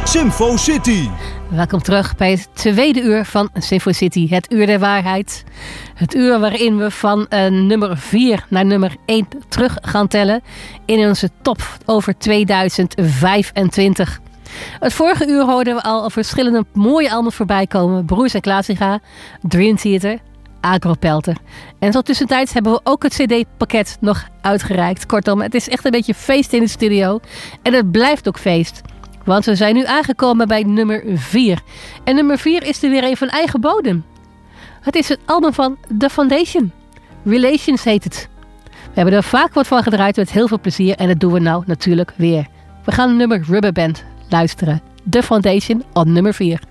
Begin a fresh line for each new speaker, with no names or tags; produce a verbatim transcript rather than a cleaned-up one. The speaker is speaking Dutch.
Symfo City.
Welkom terug bij het tweede uur van Symfo City, het uur der waarheid. Het uur waarin we van uh, nummer vier naar nummer één terug gaan tellen in onze top over tweeduizend vijfentwintig. Het vorige uur hoorden we al verschillende mooie albums voorbij komen. Broers en Classica, Dream Theater, Agropelter. En zo tussentijds hebben we ook het cd-pakket nog uitgereikt. Kortom, het is echt een beetje feest in de studio. En het blijft ook feest. Want we zijn nu aangekomen bij nummer vier. En nummer vier is er weer een van eigen bodem. Het is het album van The Foundation. Relations heet het. We hebben er vaak wat van gedraaid met heel veel plezier. En dat doen we nou natuurlijk weer. We gaan nummer Rubberband luisteren. The Foundation op nummer vier.